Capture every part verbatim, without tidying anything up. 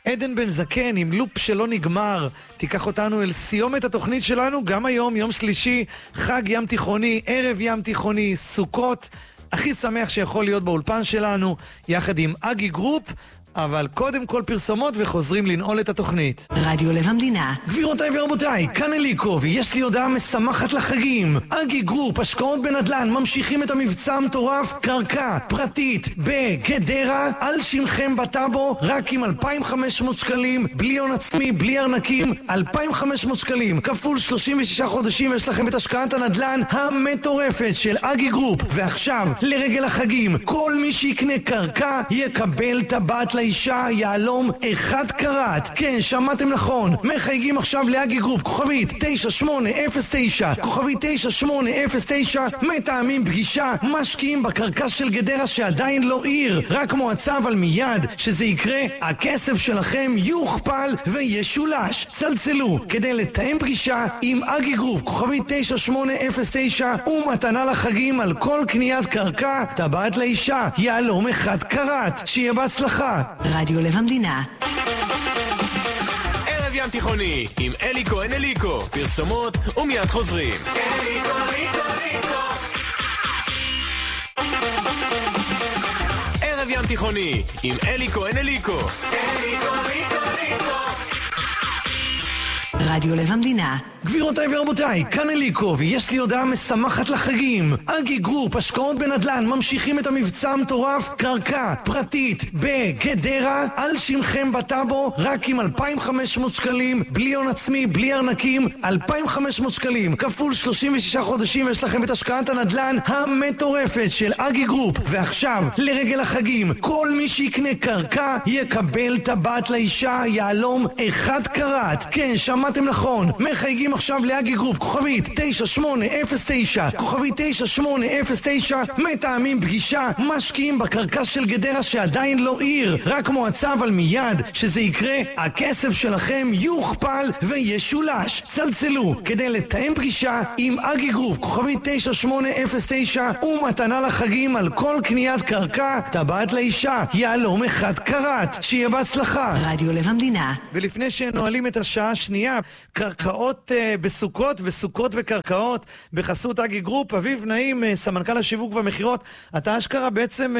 עדן בן זקן עם לופ שלא נגמר, תיקח אותנו אל סיומת התוכנית שלנו, גם היום, יום שלישי, חג ים תיכוני, ערב ים תיכוני, סוכות, הכי שמח שיכול להיות באולפן שלנו, יחד עם אגי גרופ, אבל קודם כל פרסומות וחוזרים לנעול את התוכנית. רדיו לב המדינה. גבירותיי ורבותיי, כאן אליקו, ויש לי הודעה משמחת לחגים. אגי גרופ, השקעות בנדל"ן, ממשיכים את המבצע המטורף, קרקע פרטית בגדרה, על שמכם בטאבו, רק עם אלפיים וחמש מאות שקלים, בלי הון עצמי, בלי ארנקים, אלפיים וחמש מאות שקלים, כפול שלושים ושישה חודשים, יש לכם את השקעת הנדל"ן המטורפת של אגי גרופ. ועכשיו, לרגל החגים, כל מי שיקנה קרקע יקבל טבעת אישה יעלום אחד קראט. כן, שמעתם נכון, מחייגים עכשיו לאגי גרופ, כוכבית תשע שמונה אפס תשע, כוכבית תשע שמונה אפס תשע, מתאמים פגישה, משקיעים בקרקע של גדרה שעדיין לא עיר, רק מועצה, אבל מיד שזה יקרה הכסף שלכם יוכפל וישולש. צלצלו כדי לתאם פגישה עם אגי גרופ, כוכבית תשע שמונה אפס תשע, ומתנה לחגים על כל קניית קרקע טבעת לאישה יעלום אחד קראט. שיהיה בהצלחה. רדיו לב המדינה. ערב ים תיכוני עם אלי כהן אליקו, פרסומות ומיד חוזרים. אליקו, אליקו, אליקו. ערב ים תיכוני עם אלי כהן אליקו. אליקו, אליקו, אליקו. רדיו לב המדינה. גבירותיי ורבותיי, כאן אליקו, ויש לי הודעה משמחת לחגים. אגי גרופ, השקעות בנדל"ן, ממשיכים את המבצע המטורף, קרקע פרטית בגדרה, על שמכם בטאבו, רק עם אלפיים וחמש מאות שקלים, בלי הון עצמי, בלי ארנקים, אלפיים וחמש מאות שקלים, כפול שלושים ושישה חודשים, יש לכם את השקעת הנדל"ן המטורפת של אגי גרופ. ועכשיו, לרגל החגים, כל מי שיקנה קרקע יקבל טבעת לאישה יעלום אחד קראט. כן, שמעתם נכון, מחייגים עכשיו לאגי גרופ, כוכבית תשע שמונה אפס תשע, כוכבית תשע שמונה אפס תשע, מתאמים פגישה, משקיעים בקרקע של גדרה שעדיין לא עיר, רק מועצה, אבל מיד שזה יקרה הכסף שלכם יוכפל וישולש. צלצלו כדי לתאם פגישה עם אגי גרופ, כוכבית תשע שמונה אפס תשע, ומתנה לחגים על כל קניית קרקע טבעת לאישה יעלום אחד קראט. שיהיה בהצלחה. רדיו לב המדינה. ולפני שנועלים את השעה השנייה, קרקעות uh, בסוכות וסוכות וקרקעות בחסות אגי גרופ. אביב נעים, uh, סמנכ"ל השיווק והמחירות, אתה אשכרה בעצם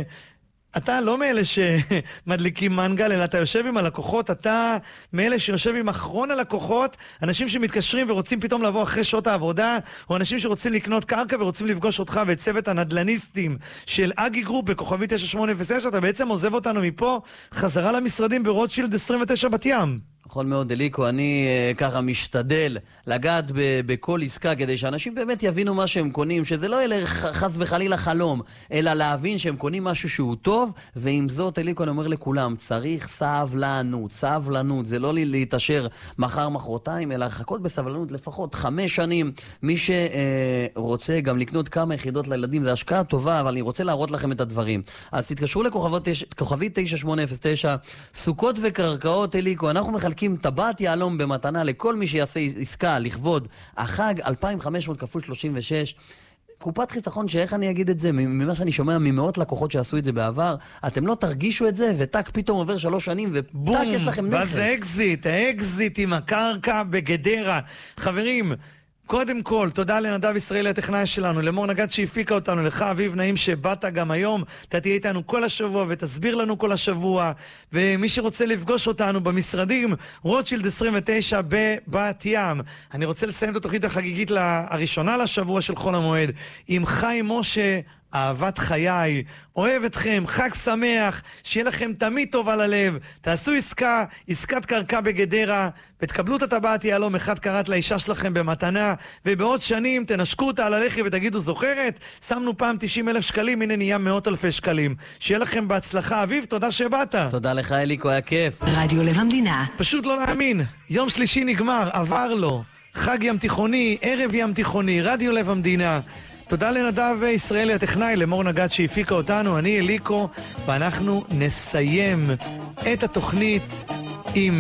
uh, אתה לא מאלה שמדליקים מנגל, אלא אתה יושב עם הלקוחות, אתה מאלה שיושב עם אחרון הלקוחות, אנשים שמתקשרים ורוצים פתאום לבוא אחרי שעות העבודה, או אנשים שרוצים לקנות קרקע ורוצים לפגוש אותך ואת צוות הנדלניסטים של אגי גרופ בכוכבית תשע שמונה אפס תשע. אתה בעצם עוזב אותנו מפה חזרה למשרדים ברוטשילד עשרים ותשע בת ים. נכון מאוד אליקו, אני uh, ככה משתדל לגעת ב- בכל עסקה כדי שאנשים באמת יבינו מה שהם קונים, שזה לא יהיה חס וחלילה חלום, אלא להבין שהם קונים משהו שהוא טוב. ועם זאת אליקו אני אומר לכולם, צריך סבלנות, סבלנות, זה לא לי להתאשר מחר מחרתיים, אלא לחכות בסבלנות לפחות חמש שנים. מי שרוצה uh, גם לקנות כמה יחידות לילדים, זה השקעה טובה, אבל אני רוצה להראות לכם את הדברים. אז תתקשרו לכוכבית תשע שמונה אפס תשע, סוכות וקרקעות אליקו, אנחנו מחלקים טבעת יעלום במתנה לכל מי שיעשה עסקה לכבוד החג, אלפיים וחמש מאות כפול שלושים ושש. קופת חיסכון שאיך אני אגיד את זה, ממה שאני שומע ממאות לקוחות שעשו את זה בעבר, אתם לא תרגישו את זה, וטק פתאום עובר שלוש שנים, וטק יש לכם נכס. ואז האקזיט, האקזיט עם הקרקע בגדרה. חברים, קודם כל, תודה לנדב ישראלי הטכנאי שלנו, למור נגד שהפיקה אותנו, לך אביב נעים שבאת גם היום, אתה תהיה איתנו כל השבוע ותסביר לנו כל השבוע, ומי שרוצה לפגוש אותנו במשרדים, רוטשילד עשרים ותשע בבת ים. אני רוצה לסיים את התוכנית החגיגית הראשונה לשבוע של חול המועד, עם חיים משה, אהבת חיי, אוהב אתכם, חג שמח, שיהיה לכם תמיד טוב על הלב, תעשו עסקה, עסקת קרקע בגדרה, ותקבלו את הטבעת יעלום אחד קראט לאישה שלכם במתנה, ובעוד שנים תנשקו אותה על הלחי ותגידו, זוכרת? שמנו פעם תשעים אלף שקלים, הנה נהיה מאות אלפי שקלים. שיהיה לכם בהצלחה. אביב, תודה שבאת. תודה לך אליקו, היה כיף. רדיו לב המדינה. פשוט לא להאמין, יום שלישי נגמר, עבר לו, חג ים תיכוני, ערב ים תיכוני, רדיו לב המדינה. תודה לנדב ישראלי הטכנאי, למור נגד שהפיקה אותנו, אני אליקו, ואנחנו נסיים את התוכנית עם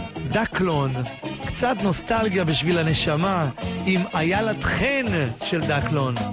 דקלון, קצת נוסטלגיה בשביל הנשמה, עם איילת חן של דקלון.